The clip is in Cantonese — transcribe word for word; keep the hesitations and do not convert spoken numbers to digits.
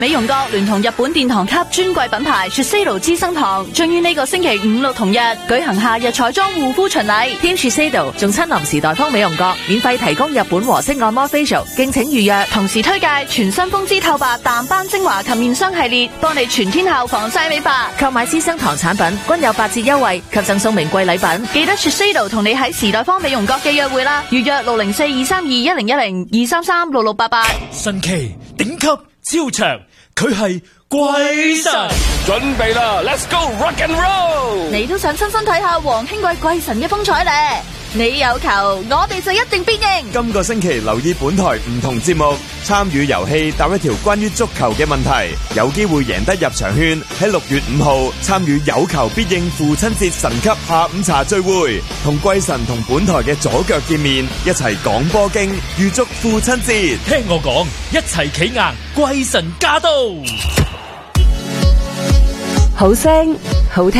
美容閣聯同日本殿堂級專櫃品牌 Shiseido 資生堂，將於呢個星期五六同日舉行夏日彩妝護膚巡禮。 添 Shiseido 仲親臨時代坊美容閣，免費提供日本和式按摩 facial， 敬請預約。 同時推介全新風姿透白淡斑精華及面霜系列，幫你全天候防曬美白。 購買資生堂產品均有八折優惠，及贈送名貴禮品。 記得 Shiseido 同你喺時代坊美容閣嘅約會啦，預約六零四二三二一零一零二三三六六八八。 神奇頂級超長，佢係鬼神。 準備啦 ，Let's go rock and roll！ 你都想親身睇下黃興貴鬼神嘅風采咧？你有球，我哋就一定必贏。 今個星期留意本台唔同節目，參與遊戲答一條關於足球嘅問題，有機會贏得入場券。喺六月五號參與有球必應父親節神級下午茶聚會，同貴神同本台嘅左腳見面，一齊講波經，預祝父親節。 聽我講，一齊企硬，貴神駕到！ 好聲好聽。